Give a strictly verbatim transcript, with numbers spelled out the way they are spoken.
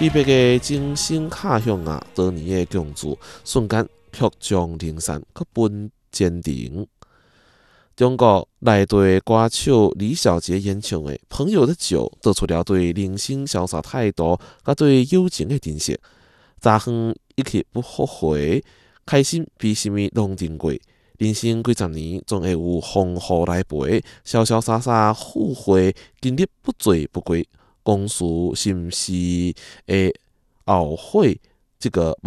美白的精神卡向啊，多年的共助，瞬间却将灵山去分坚定。中国内地歌手李小杰演唱的《朋友的酒》，道出了对人生潇洒态度，甲对友情的珍惜。早远一去不后悔，开心比什么拢珍贵。人生几十年，总会有丰富来陪，潇潇洒洒赴会，经历不醉不归。公事是毋是会后悔？这个